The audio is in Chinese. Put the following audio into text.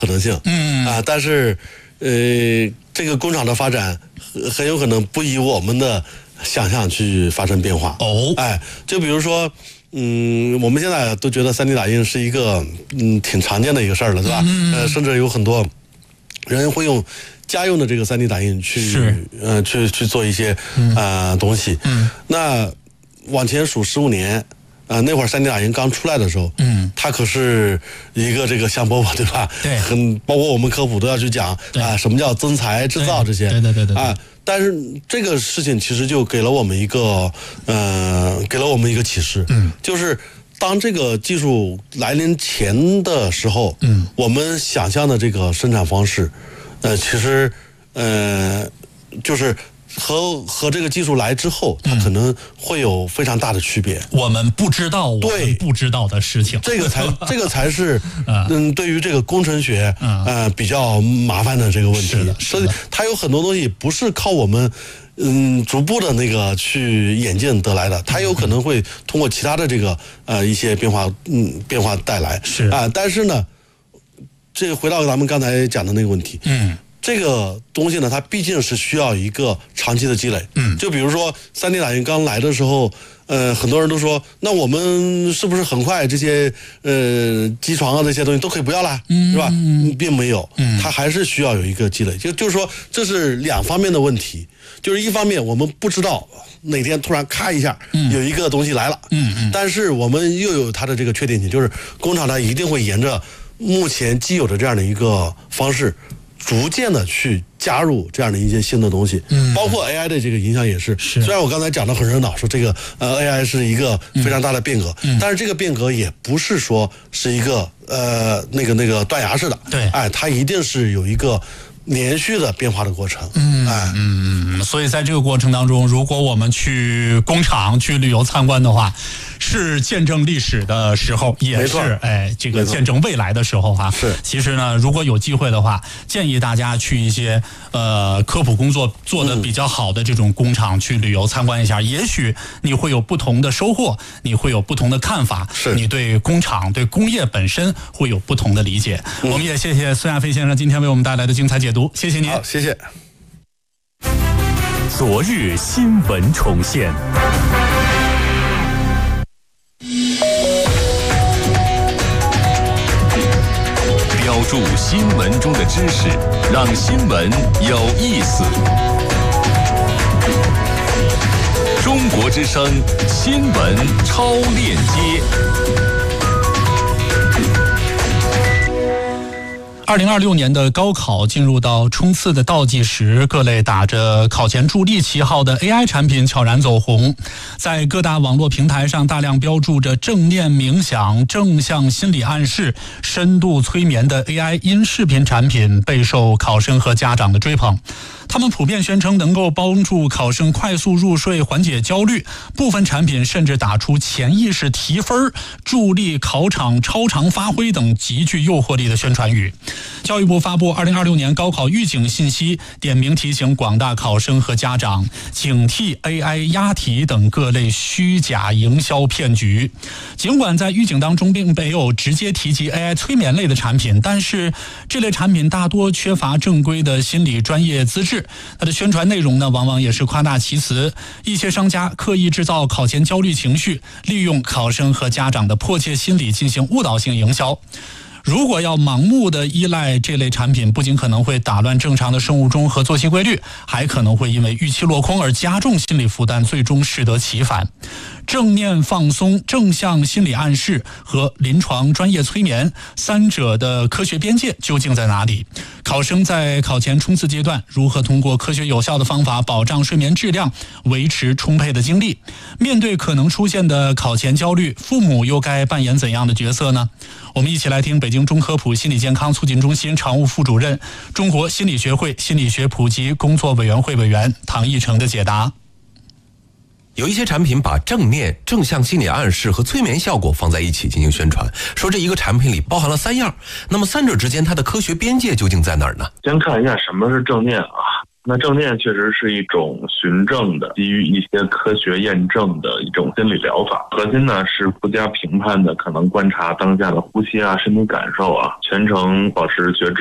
可能性，但是这个工厂的发展很有可能不以我们的想象去发生变化。就比如说我们现在都觉得 3D 打印是一个挺常见的一个事儿了，对吧？甚至有很多人会用家用的这个 3D 打印去做一些东西。那往前数15年。那会儿 3D 打印刚出来的时候，它可是一个这个香饽饽，对吧？ 对， 包括我们科普都要去讲什么叫增材制造这些。 对。 但是这个事情其实就给了我们一个启示，就是当这个技术来临前的时候，我们想象的这个生产方式，其实就是和这个技术来之后，它可能会有非常大的区别。 我们不知道我们不知道的事情， 这个才是对于这个工程学比较麻烦的这个问题。所以它有很多东西不是靠我们逐步的那个去演进得来的，它有可能会通过其他的这个一些变化带来。但是呢，这个回到咱们刚才讲的那个问题，这个东西呢，它毕竟是需要一个长期的积累。就比如说 3D 打印刚来的时候，很多人都说，那我们是不是很快这些机床啊这些东西都可以不要了，是吧？并没有，它还是需要有一个积累。就是说，这是两方面的问题。就是一方面我们不知道哪天突然咔一下有一个东西来了，但是我们又有它的这个缺点性，就是工厂它一定会沿着目前既有的这样的一个方式。逐渐的去加入这样的一些新的东西，包括 AI 的这个影响也是。虽然我刚才讲的很热闹，说这个AI 是一个非常大的变革，但是这个变革也不是说是一个那个断崖式的，它一定是有一个连续的变化的过程。 所以在这个过程当中，如果我们去工厂去旅游参观的话，是见证历史的时候，也是这个见证未来的时候哈。其实呢，如果有机会的话，建议大家去一些科普工作做得比较好的这种工厂去旅游参观一下，也许你会有不同的收获，你会有不同的看法，你对工厂对工业本身会有不同的理解。我们也谢谢孙亚飞先生今天为我们带来的精彩解读，谢谢您。 好，谢谢。 昨日新闻重现。标注新闻中的知识，让新闻有意思。中国之声新闻超链接。 2026年的高考进入到冲刺的倒计时，各类打着考前助力旗号的 AI 产品悄然走红，在各大网络平台上大量标注着正念冥想、正向心理暗示、深度催眠的 AI 音视频产品备受考生和家长的追捧。他们普遍宣称能够帮助考生快速入睡、缓解焦虑，部分产品甚至打出潜意识提分、助力考场超常发挥等极具诱惑力的宣传语。教育部发布2026年高考预警信息，点名提醒广大考生和家长警惕 AI 押题等各类虚假营销骗局。尽管在预警当中并没有直接提及 AI 催眠类的产品，但是这类产品大多缺乏正规的心理专业资质，它的宣传内容呢，往往也是夸大其词。一些商家刻意制造考前焦虑情绪，利用考生和家长的迫切心理进行误导性营销。如果要盲目的依赖这类产品，不仅可能会打乱正常的生物钟和作息规律，还可能会因为预期落空而加重心理负担，最终适得其反。正念放松、正向心理暗示和临床专业催眠三者的科学边界究竟在哪里？考生在考前冲刺阶段如何通过科学有效的方法保障睡眠质量，维持充沛的精力？面对可能出现的考前焦虑，父母又该扮演怎样的角色呢？我们一起来听北京中科普心理健康促进中心常务副主任、中国心理学会心理学普及工作委员会委员唐义成的解答。 有一些产品把正念、正向心理暗示和催眠效果放在一起进行宣传，说这一个产品里包含了3样，那么三者之间它的科学边界究竟在哪儿呢？ 先看一下什么是正念啊。 那正念确实是一种循证的、基于一些科学验证的一种心理疗法。核心呢是不加评判的，可能观察当下的呼吸啊、身体感受啊，全程保持觉知。